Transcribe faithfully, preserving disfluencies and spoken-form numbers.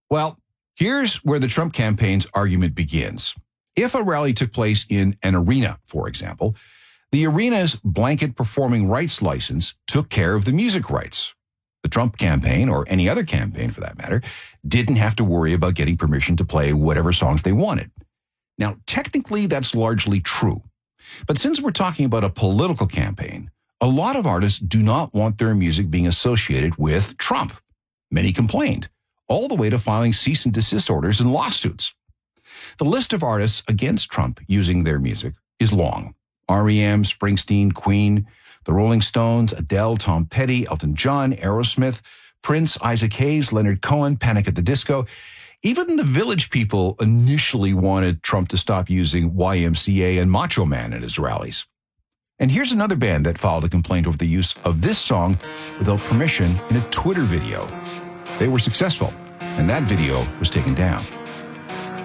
Well, here's where the Trump campaign's argument begins. If a rally took place in an arena, for example, the arena's blanket performing rights license took care of the music rights. The Trump campaign, or any other campaign for that matter, didn't have to worry about getting permission to play whatever songs they wanted. Now, technically, that's largely true. But since we're talking about a political campaign, a lot of artists do not want their music being associated with Trump. Many complained, all the way to filing cease and desist orders and lawsuits. The list of artists against Trump using their music is long. R E M, Springsteen, Queen, the Rolling Stones, Adele, Tom Petty, Elton John, Aerosmith, Prince, Isaac Hayes, Leonard Cohen, Panic at the Disco. Even the Village People initially wanted Trump to stop using Y M C A and Macho Man at his rallies. And here's another band that filed a complaint over the use of this song without permission in a Twitter video. They were successful, and that video was taken down.